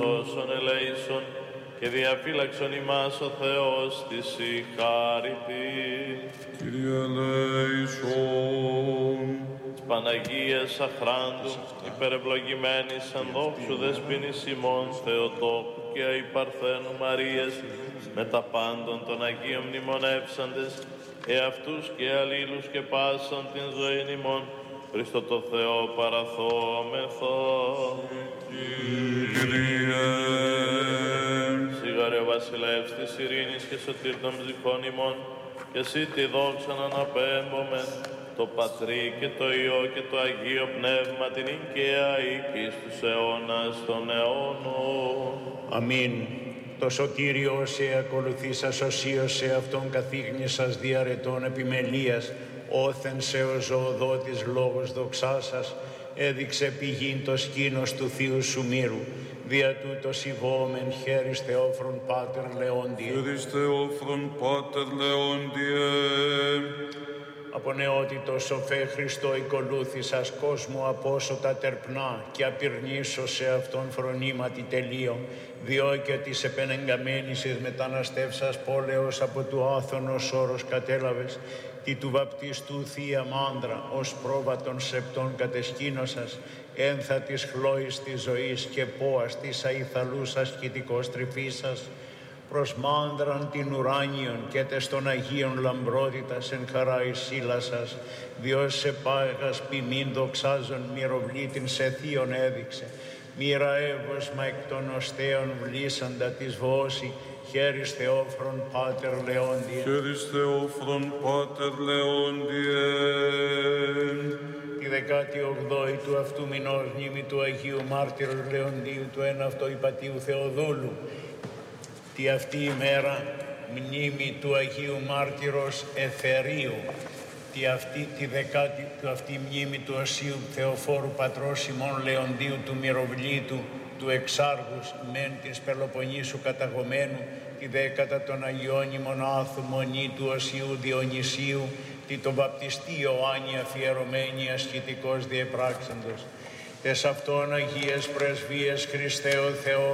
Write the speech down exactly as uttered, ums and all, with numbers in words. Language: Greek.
σώσον ελέησον και διαφύλαξον ημάς ο Θεός της η χάρητη. Κύριε ελέησον. Παναγίας αχράντου, υπερευλογημένης εν δόξου δεσποινής ημών Θεοτόκου και αϊπαρθένου Μαρίας, με τα πάντων των Αγίων μνημονεύσαντες, εαυτούς και αλλήλους και πάσαν την ζωήν ημών, Χριστό το Θεό παραθόμεθα. Κύριε. Σιγάρε ο βασιλεύς της ειρήνης και σωτήρ των ψυχών ημών, και εσύ τη δόξα να αναπέμπομεν, το Πατρί και το Υιό και το Αγίο Πνεύμα την οικαία οίκης τους αιώνας των αιώνων. Αμήν. Το σωτήριο σε ακολουθήσας οσίωσε αυτόν καθήγνησας διαρετών επιμελίας, όθεν σε ο ζωοδότης λόγος δοξάσας, έδειξε πηγήν το σκήνος του Θείου σου μύρου. Δια τούτος ηβόμεν χέρις Θεόφρον Πάτερ Λεόντιε. Χέρις Θεόφρον Πάτερ Λεόντιε. Από νεότητος σοφέ Χριστό οικολούθησας κόσμου απόσωτα τερπνά και απειρνήσω σε αυτόν φρονήματι τελείω, διό και της επενεγκαμένης εις μεταναστεύσας πόλεως από του άθωνος όρος κατέλαβες, τι του βαπτιστού Θεία Μάντρα ως πρόβατον σεπτών κατεσκήνωσας, ένθα της χλώης της ζωής και πόας της αϊθαλούς ασκητικός τρυφίσας, προς μάνδραν την ουράνιον και τες των Αγίων λαμπρότητας εν χαρά εις σύλλασας, διός σε πάγας ποιμήν δοξάζων μυροβλήτην σε θείον έδειξε, μοίρα εύωσμα εκ των οστέων βλήσαντα της βόση, χέρις Θεόφρον Πάτερ Λεόντιε. Χέρις Θεόφρον Πάτερ Λεόντιε. Τη δεκάτη ογδόη του αυτού μηνός μνήμη του Αγίου Μάρτυρος Λεοντίου του εν αυτό Υπατίου Θεοδούλου. Τη αυτή ημέρα μνήμη του Αγίου Μάρτυρος Εθερίου. Τη αυτή τη δεκάτη του αυτή μνήμη του Οσίου Θεοφόρου Πατρός ημών Λεοντίου του Μυροβλήτου του Εξάργους μεν της Πελοποννήσου καταγωμένου, τη δέκατα των Αγιών ημονάθου μονή του Οσίου Διονυσίου, τη το βαπτιστή Ιωάννη αφιερωμένη ασκητικός διεπράξαντος. Τες αυτών Αγίες Πρεσβείες Χριστέ ο Θεός,